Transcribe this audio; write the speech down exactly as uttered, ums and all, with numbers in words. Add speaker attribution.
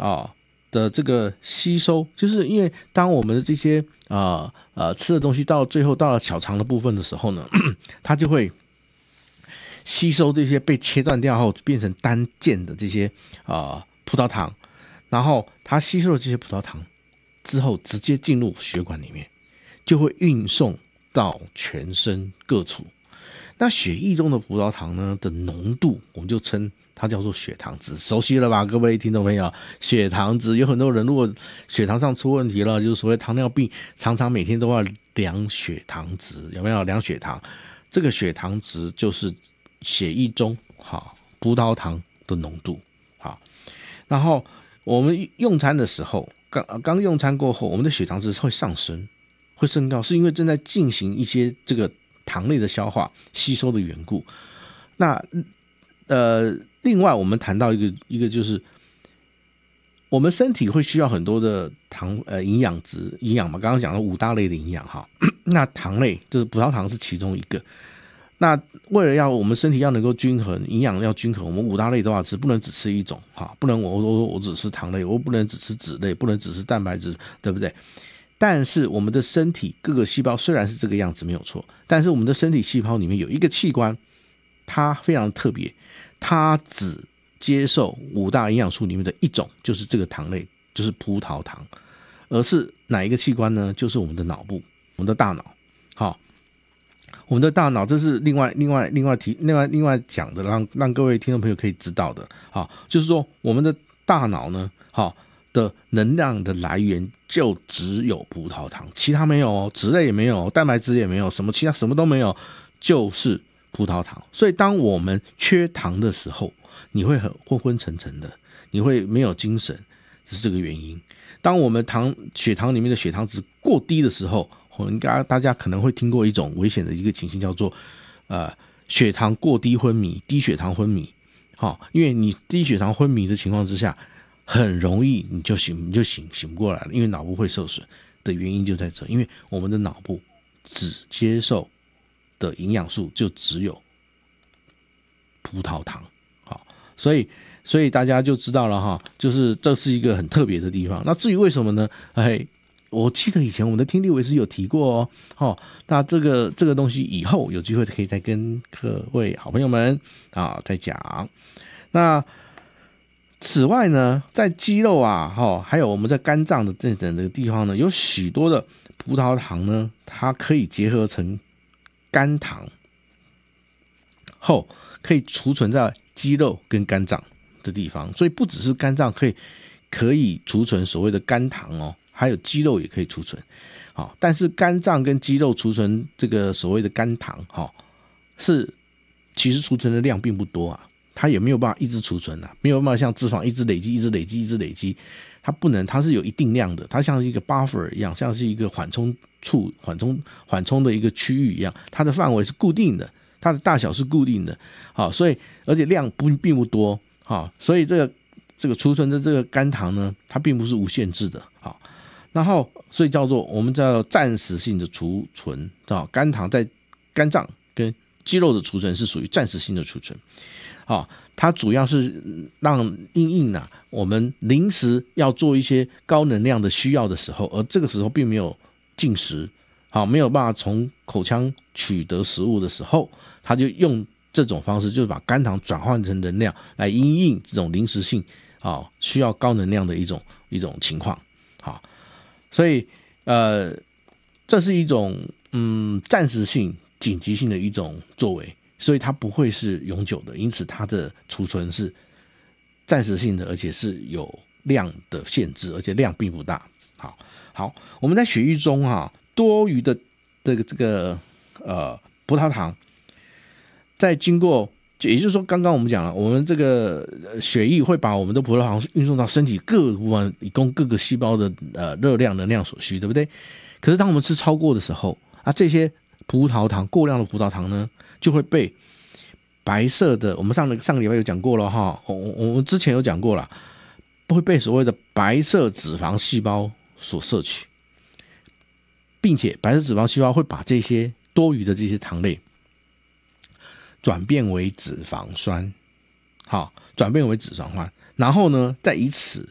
Speaker 1: 啊的这个吸收，就是因为当我们的这些呃呃吃的东西到最后到了小肠的部分的时候呢，它就会吸收这些被切断掉后变成单键的这些呃葡萄糖，然后它吸收了这些葡萄糖之后，直接进入血管里面，就会运送到全身各处。那血液中的葡萄糖呢的浓度，我们就称它叫做血糖值，熟悉了吧，各位听众朋友？血糖值，有很多人如果血糖上出问题了，就是所谓糖尿病，常常每天都要量血糖值，有没有量血糖？这个血糖值就是血液中好葡萄糖的浓度。好，然后我们用餐的时候，刚刚用餐过后，我们的血糖值会上升，会升高，是因为正在进行一些这个糖类的消化吸收的缘故。那呃，另外我们谈到一个一个就是我们身体会需要很多的糖呃营养值营养嘛，刚刚讲了五大类的营养哈，那糖类就是葡萄糖是其中一个。那为了要我们身体要能够均衡，营养要均衡，我们五大类都要吃，不能只吃一种哈，不能我我我只吃糖类，我不能只吃脂类，不能只吃蛋白质，对不对？但是我们的身体各个细胞虽然是这个样子没有错，但是我们的身体细胞里面有一个器官，它非常特别，它只接受五大营养素里面的一种，就是这个糖类，就是葡萄糖。而是哪一个器官呢？就是我们的脑部，我们的大脑。好，我们的大脑，这是另外另外另外提另外另外讲的，让让各位听众朋友可以知道的。好，就是说我们的大脑呢，好的能量的来源就只有葡萄糖，其他没有哦，脂类也没有，蛋白质也没有，什么其他什么都没有，就是葡萄糖。所以当我们缺糖的时候，你会很昏昏沉沉的，你会没有精神，是这个原因。当我们糖血糖里面的血糖值过低的时候，应该大家可能会听过一种危险的一个情形，叫做呃血糖过低昏迷，低血糖昏迷。好、哦，因为你低血糖昏迷的情况之下，很容易你就醒你就醒醒不过来了，因为脑部会受损的原因就在这，因为我们的脑部只接受的营养素就只有葡萄糖。好，所以所以大家就知道了哈，就是这是一个很特别的地方。那至于为什么呢？哎，我记得以前我们的听力维师有提过哦。哦，那这个这个东西以后有机会可以再跟各位好朋友们啊再讲。那此外呢，在肌肉啊，哦，还有我们在肝脏的这整个地方呢，有许多的葡萄糖呢，它可以结合成肝糖后，可以储存在肌肉跟肝脏的地方。所以不只是肝脏可以可以储存所谓的肝糖哦，还有肌肉也可以储存。好，但是肝脏跟肌肉储存这个所谓的肝糖，哈，是其实储存的量并不多啊，它也没有办法一直储存啊，没有办法像脂肪一直累积、一直累积、一直累积，它不能，它是有一定量的，它像是一个 buffer 一样，像是一个缓冲处、缓冲缓冲的一个区域一样，它的范围是固定的，它的大小是固定的。好，所以而且量不并不多，好，所以这个这个储存的这个肝糖呢，它并不是无限制的。好，然后所以叫做我们叫暂时性的储存，肝糖在肝脏跟肌肉的储存是属于暂时性的储存。好，它主要是让因应啊，我们临时要做一些高能量的需要的时候，而这个时候并没有进食，好，没有办法从口腔取得食物的时候，它就用这种方式，就是把肝糖转换成能量来因应这种临时性啊需要高能量的一种一种情况。好，所以呃，这是一种嗯暂时性、紧急性的一种作为。所以它不会是永久的，因此它的储存是暂时性的，而且是有量的限制，而且量并不大。好，好，我们在血液中啊，多余的这个这个呃葡萄糖，在经过，也就是说，刚刚我们讲了，我们这个血液会把我们的葡萄糖运送到身体各部分，以供各个细胞的呃热量能量所需，对不对？可是当我们吃超过的时候啊，这些葡萄糖过量的葡萄糖呢，就会被白色的，我们上个上个礼拜有讲过了哈，我我们之前有讲过了，会被所谓的白色脂肪细胞所摄取，并且白色脂肪细胞会把这些多余的这些糖类转变为脂肪酸，好，转变为脂肪酸，然后呢，再以此